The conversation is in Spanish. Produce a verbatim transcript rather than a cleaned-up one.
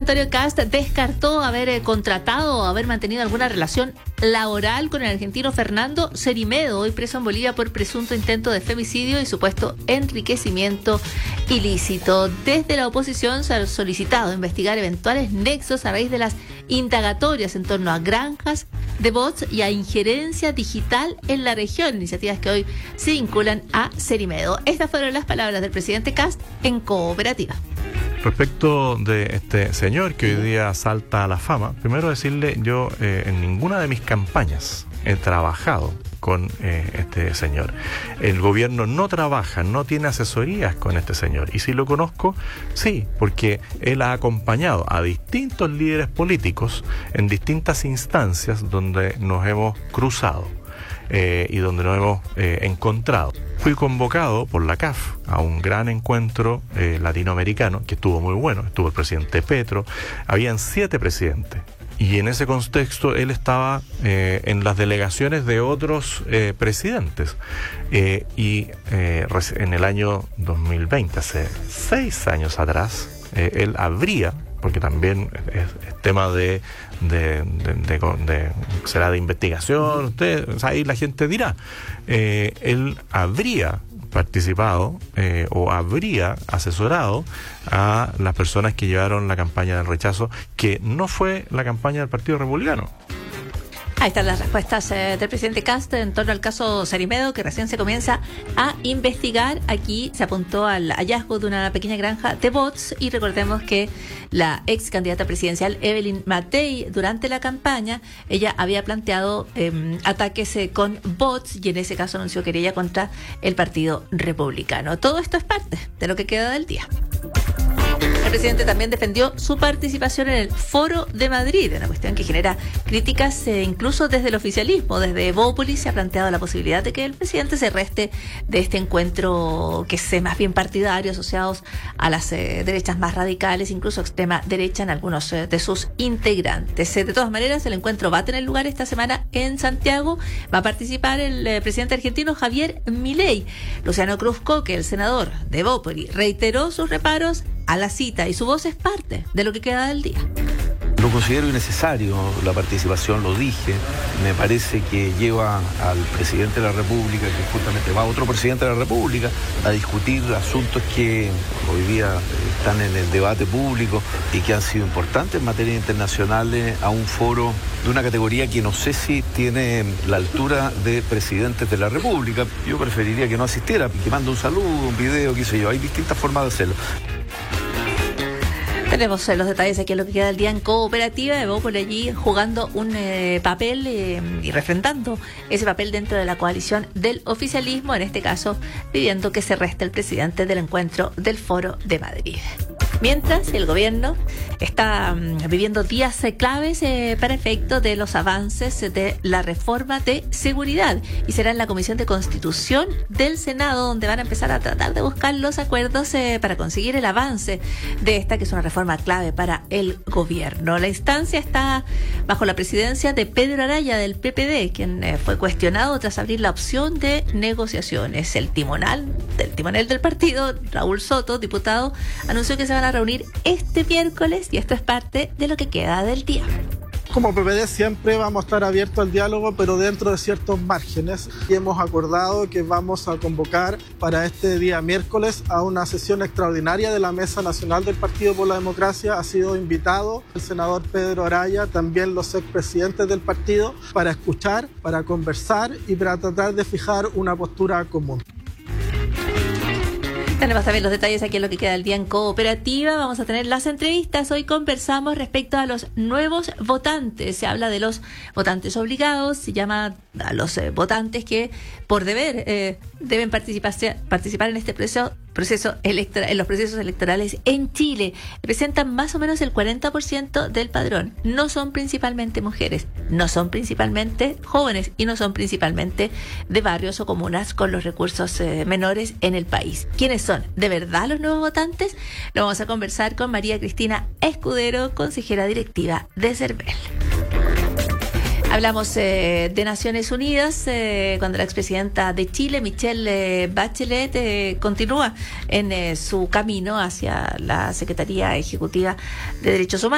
Antonio Kast descartó haber eh, contratado o haber mantenido alguna relación laboral con el argentino Fernando Cerimedo, hoy preso en Bolivia por presunto intento de femicidio y supuesto enriquecimiento ilícito. Desde la oposición se ha solicitado investigar eventuales nexos a raíz de las indagatorias en torno a granjas de bots y a injerencia digital en la región, iniciativas que hoy se vinculan a Cerimedo. Estas fueron las palabras del presidente Kast en Cooperativa. Respecto de este señor que hoy día salta a la fama, primero decirle, yo eh, en ninguna de mis campañas he trabajado con eh, este señor. El gobierno no trabaja, no tiene asesorías con este señor. Y si lo conozco, sí, porque él ha acompañado a distintos líderes políticos en distintas instancias donde nos hemos cruzado eh, y donde nos hemos eh, encontrado. Fui convocado por la C A F a un gran encuentro eh, latinoamericano que estuvo muy bueno. Estuvo el presidente Petro, habían siete presidentes. Y en ese contexto él estaba eh, en las delegaciones de otros eh, presidentes. Eh, y eh, en el año dos mil veinte, hace seis años atrás, eh, él habría, porque también es, es tema de, de, de, de, de, será de investigación, usted, o sea, ahí la gente dirá, eh, él habría participado eh, o habría asesorado a las personas que llevaron la campaña del rechazo, que no fue la campaña del Partido Republicano. Ahí están las respuestas eh, del presidente Kast en torno al caso Cerimedo, que recién se comienza a investigar. Aquí se apuntó al hallazgo de una pequeña granja de bots y recordemos que la ex candidata presidencial Evelyn Matei, durante la campaña, ella había planteado eh, ataques eh, con bots y en ese caso anunció querella contra el Partido Republicano. Todo esto es parte de lo que queda del día. El presidente también defendió su participación en el Foro de Madrid, una cuestión que genera críticas eh, incluso desde el oficialismo. Desde Evópolis se ha planteado la posibilidad de que el presidente se reste de este encuentro que es más bien partidario, asociados a las eh, derechas más radicales, incluso extrema derecha en algunos eh, de sus integrantes. Eh, de todas maneras, el encuentro va a tener lugar esta semana en Santiago. Va a participar el eh, presidente argentino Javier Milei. Luciano Cruzco, que el senador de Evópolis, reiteró sus reparos a la cita y su voz es parte de lo que queda del día. Lo considero innecesario la participación, lo dije. Me parece que lleva al presidente de la República, que justamente va a otro presidente de la República, a discutir asuntos que hoy día están en el debate público y que han sido importantes en materia internacional, a un foro de una categoría que no sé si tiene la altura de presidentes de la República. Yo preferiría que no asistiera, que mande un saludo, un video, qué sé yo. Hay distintas formas de hacerlo. Tenemos los detalles aquí en lo que queda del día en Cooperativa. Evo por allí jugando un eh, papel eh, y refrendando ese papel dentro de la coalición del oficialismo, en este caso pidiendo que se reste el presidente del encuentro del Foro de Madrid. Mientras el gobierno está um, viviendo días eh, claves eh, para efecto de los avances de la reforma de seguridad, y será en la Comisión de Constitución del Senado donde van a empezar a tratar de buscar los acuerdos eh, para conseguir el avance de esta, que es una reforma clave para el gobierno. La instancia está bajo la presidencia de Pedro Araya del P P D, quien eh, fue cuestionado tras abrir la opción de negociaciones. El timonel del timonel del partido, Raúl Soto, diputado, anunció que se van a reunir este miércoles y esto es parte de lo que queda del día. Como P P D siempre vamos a estar abiertos al diálogo, pero dentro de ciertos márgenes, y hemos acordado que vamos a convocar para este día miércoles a una sesión extraordinaria de la Mesa Nacional del Partido por la Democracia. Ha sido invitado el senador Pedro Araya, también los expresidentes del partido, para escuchar, para conversar y para tratar de fijar una postura común. Tenemos también los detalles aquí en lo que queda del día en Cooperativa. Vamos a tener las entrevistas. Hoy conversamos respecto a los nuevos votantes. Se habla de los votantes obligados, se llama a los eh, votantes que por deber eh, deben participar, participar en este proceso, proceso electoral, en los procesos electorales en Chile. Representan más o menos el cuarenta por ciento del padrón. No son principalmente mujeres, no son principalmente jóvenes y no son principalmente de barrios o comunas con los recursos eh, menores en el país. ¿Quiénes son de verdad los nuevos votantes? Lo vamos a conversar con María Cristina Escudero, consejera directiva de CERVEL. Hablamos eh, de Naciones Unidas, eh, cuando la expresidenta de Chile, Michelle eh, Bachelet, eh, continúa en eh, su camino hacia la Secretaría Ejecutiva de Derechos Humanos.